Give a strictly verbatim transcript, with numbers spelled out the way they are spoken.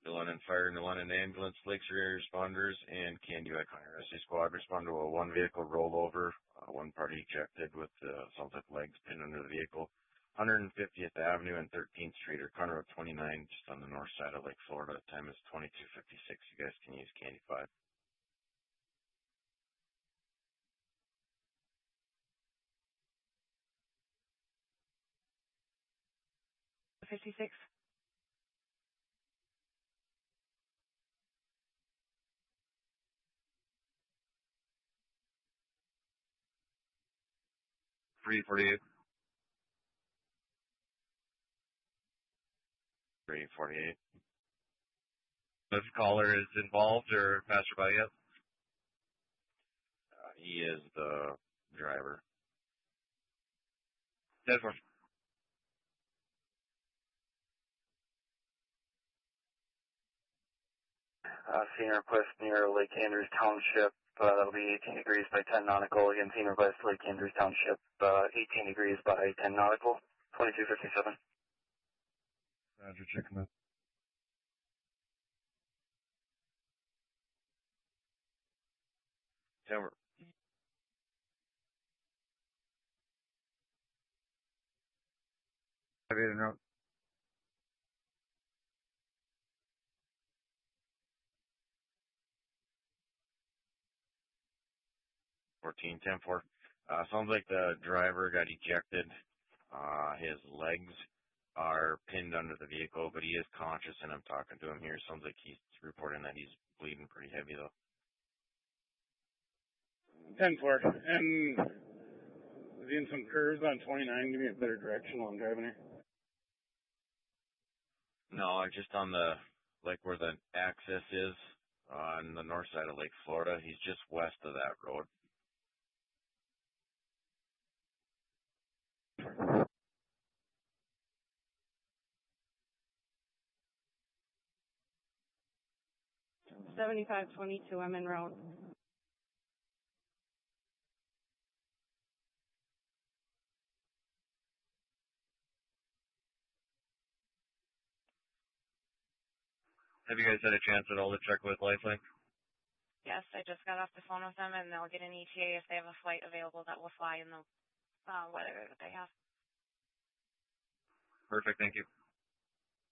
New London Fire, New London Ambulance, Lakeshore Area Responders, and Candy Icon Rescue Squad respond to a one vehicle rollover. Uh, one party ejected with uh, sounds like legs pinned under the vehicle. one hundred fiftieth Avenue and thirteenth Street, or Conroe twenty-nine, just on the north side of Lake Florida. Time is twenty-two fifty-six. You guys can use Candy five. fifty-six. three forty-eight. three forty-eight. This caller is involved or passerby yet? Uh, he is the driver. ten four. Uh, scene request near Lake Andrews Township. Uh, that'll be eighteen degrees by ten nautical. Again, scene request Lake Andrews Township. Uh, eighteen degrees by ten nautical. twenty-two fifty-seven. Roger, checking that. Timber. five eight en route. fourteen ten four. Uh, sounds like the driver got ejected. Uh, his legs are pinned under the vehicle, but he is conscious, and I'm talking to him here. Sounds like he's reporting that he's bleeding pretty heavy, though. ten four. And is he in some curves on twenty-nine? Give me a better direction while I'm driving here. No, just on the, like where the access is on the north side of Lake Florida. He's just west of that road. seventy-five twenty-two, I'm en route. Have you guys had a chance at all to check with Lifelink? Yes, I just got off the phone with them, and they'll get an E T A if they have a flight available that will fly in the uh, weather that they have. Perfect, thank you.